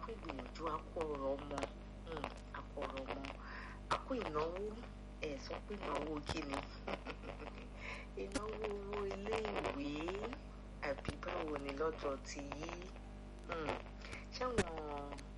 akó ìgbìyànjú, akó ọ̀rọ̀ ọmọ, akó ọ̀rọ̀ ọmọ, akó ìnáwó, sọ pé ìnáwó kíni? Ìnáwó owó ilé ìwé àbí báwo ni lọ́dọ̀ ti yí? Ṣé àwọn